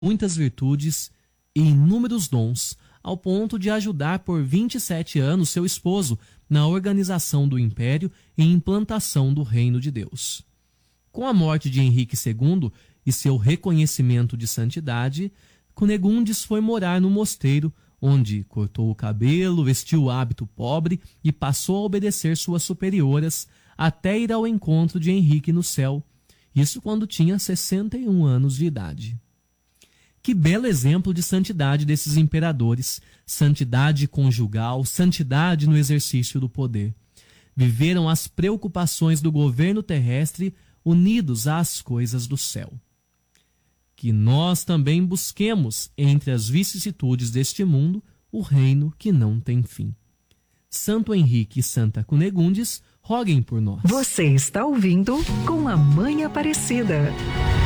muitas virtudes e inúmeros dons, ao ponto de ajudar por 27 anos seu esposo na organização do império e implantação do reino de Deus. Com a morte de Henrique II e seu reconhecimento de santidade, Cunegundes foi morar no mosteiro, onde cortou o cabelo, vestiu o hábito pobre e passou a obedecer suas superioras até ir ao encontro de Henrique no céu, isso quando tinha 61 anos de idade. Que belo exemplo de santidade desses imperadores, santidade conjugal, santidade no exercício do poder. Viveram as preocupações do governo terrestre unidos às coisas do céu. Que nós também busquemos, entre as vicissitudes deste mundo, o reino que não tem fim. Santo Henrique e Santa Cunegundes, roguem por nós. Você está ouvindo Com a Mãe Aparecida.